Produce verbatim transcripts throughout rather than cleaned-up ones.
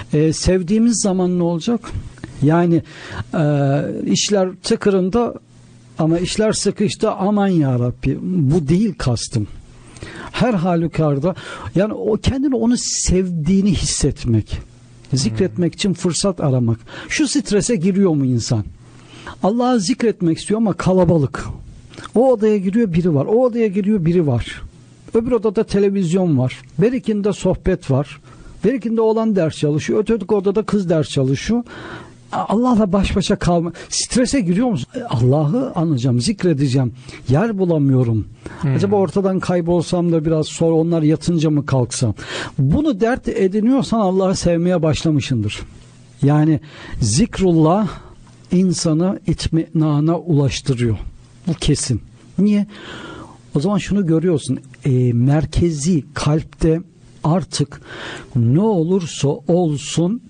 E, sevdiğimiz zaman ne olacak? Yani e, işler tıkırında ama işler sıkıştı, aman ya Rabbi, bu değil kastım. Her halükarda yani o kendini onu sevdiğini hissetmek, zikretmek için fırsat aramak. Şu strese giriyor mu insan? Allah'ı zikretmek istiyor ama kalabalık. O odaya giriyor, biri var. O odaya giriyor, biri var. Öbür odada televizyon var. Berikinde sohbet var. Berikinde oğlan ders çalışıyor. Öteki odada kız ders çalışıyor. Allah'la baş başa kalma. Strese giriyor musun? Allah'ı anlayacağım, zikredeceğim. Yer bulamıyorum. Hmm. Acaba ortadan kaybolsam da biraz sonra onlar yatınca mı kalksam? Bunu dert ediniyorsan Allah'ı sevmeye başlamışsındır. Yani zikrullah insanı itminana ulaştırıyor. Bu kesin. Niye? O zaman şunu görüyorsun. E, merkezi kalpte artık ne olursa olsun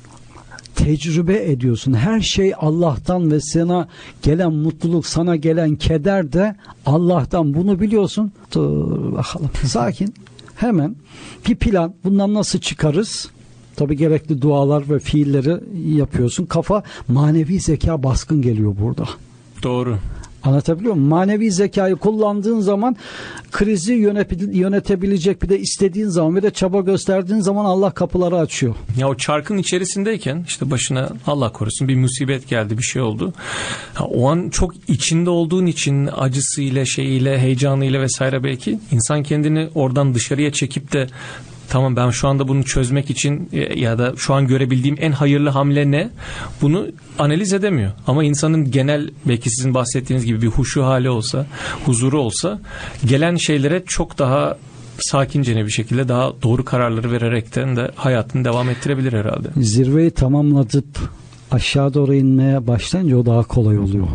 tecrübe ediyorsun. Her şey Allah'tan ve sana gelen mutluluk, sana gelen keder de Allah'tan. Bunu biliyorsun. Dur bakalım. Sakin. Hemen bir plan. Bundan nasıl çıkarız? Tabii gerekli dualar ve fiilleri yapıyorsun. Kafa, manevi zeka baskın geliyor burada. Doğru. Anlatabiliyor muyum? Manevi zekayı kullandığın zaman krizi yönetebilecek, bir de istediğin zaman ve de çaba gösterdiğin zaman Allah kapıları açıyor. Ya o çarkın içerisindeyken işte başına Allah korusun bir musibet geldi, bir şey oldu. Ha, o an çok içinde olduğun için acısıyla, şeyiyle, heyecanıyla vesaire belki insan kendini oradan dışarıya çekip de tamam ben şu anda bunu çözmek için ya da şu an görebildiğim en hayırlı hamle ne? Bunu analiz edemiyor. Ama insanın genel, belki sizin bahsettiğiniz gibi bir huşu hali olsa, huzuru olsa gelen şeylere çok daha sakincene bir şekilde daha doğru kararları vererekten de hayatını devam ettirebilir herhalde. Zirveyi tamamlatıp aşağı doğru inmeye başlayınca o daha kolay oluyor.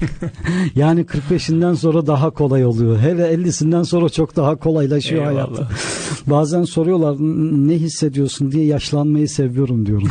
Yani kırk beşinden sonra daha kolay oluyor. Hele ellisinden sonra çok daha kolaylaşıyor hayat. Bazen soruyorlar ne hissediyorsun diye, yaşlanmayı seviyorum diyorum.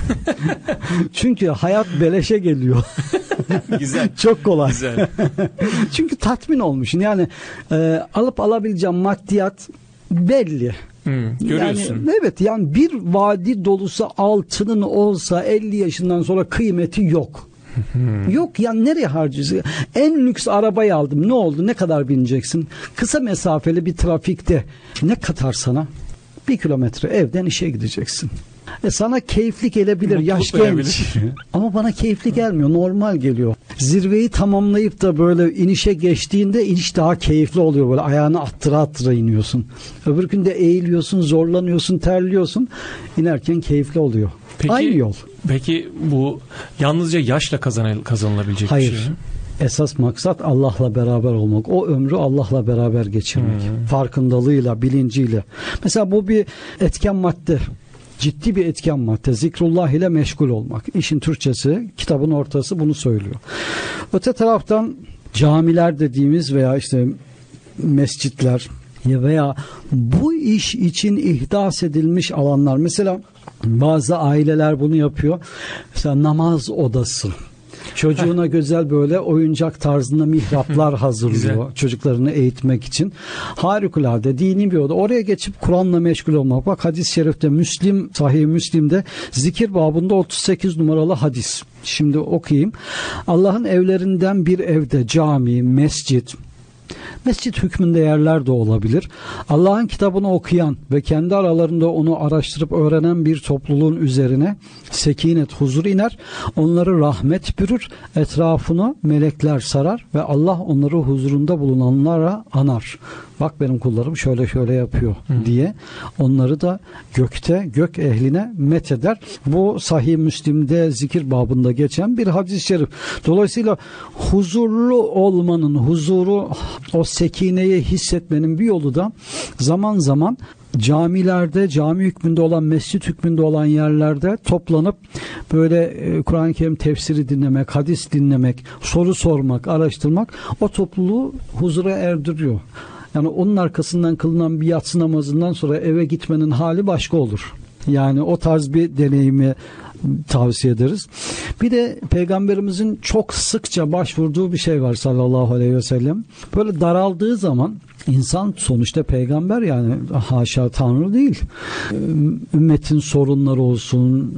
Çünkü hayat beleşe geliyor. Güzel. Çok kolay. Güzel. Çünkü tatmin olmuşsun. Yani e, alıp alabileceğim maddiyat belli. Hmm, görüyorsun. Yani, evet, yani bir vadi dolusu altının olsa elli yaşından sonra kıymeti yok. Hmm. Yok yani, nereye harcıyorsun? En lüks arabayı aldım. Ne oldu? Ne kadar bineceksin? Kısa mesafeli bir trafikte ne katar sana? Bir kilometre evden işe gideceksin. E sana keyifli gelebilir, mutluluk yaş genç. Ama bana keyifli gelmiyor, normal geliyor. Zirveyi tamamlayıp da böyle inişe geçtiğinde iniş daha keyifli oluyor. Böyle ayağını attıra attıra iniyorsun. Öbür gün de eğiliyorsun, zorlanıyorsun, terliyorsun. İnerken keyifli oluyor. Peki, aynı yol. Peki bu yalnızca yaşla kazanıl- kazanılabilecek Hayır. bir şey mi? Esas maksat Allah'la beraber olmak. O ömrü Allah'la beraber geçirmek. Hmm. Farkındalığıyla, bilinciyle. Mesela bu bir etken madde. Ciddi bir etken madde. Zikrullah ile meşgul olmak. İşin Türkçesi, kitabın ortası bunu söylüyor. Öte taraftan camiler dediğimiz veya işte mescitler veya bu iş için ihdas edilmiş alanlar. Mesela bazı aileler bunu yapıyor. Mesela namaz odası. Çocuğuna güzel böyle oyuncak tarzında mihraplar hazırlıyor çocuklarını eğitmek için. Harikulade dini bir oda. Oraya geçip Kur'an'la meşgul olmak. Bak hadis-i şerifte, Müslim, Sahih Müslim'de zikir babında otuz sekiz numaralı hadis. Şimdi okuyayım. Allah'ın evlerinden bir evde cami, mescit, mescit hükmünde yerler de olabilir. Allah'ın kitabını okuyan ve kendi aralarında onu araştırıp öğrenen bir topluluğun üzerine sekinet, huzur iner. Onları rahmet bürür. Etrafını melekler sarar ve Allah onları huzurunda bulunanlara anar. Bak benim kullarım şöyle şöyle yapıyor Hı. diye onları da gökte, gök ehline metheder. Bu Sahih Müslim'de zikir babında geçen bir hadis-i şerif. Dolayısıyla huzurlu olmanın, huzuru, o sekineyi hissetmenin bir yolu da zaman zaman camilerde, cami hükmünde olan, mescit hükmünde olan yerlerde toplanıp böyle Kur'an-ı Kerim tefsiri dinlemek, hadis dinlemek, soru sormak, araştırmak o topluluğu huzura erdiriyor. Yani onun arkasından kılınan bir yatsı namazından sonra eve gitmenin hali başka olur. Yani o tarz bir deneyimi tavsiye ederiz. Bir de Peygamberimizin çok sıkça başvurduğu bir şey var sallallahu aleyhi ve sellem. Böyle daraldığı zaman, insan sonuçta peygamber, yani haşa Tanrı değil. Ümmetin sorunları olsun,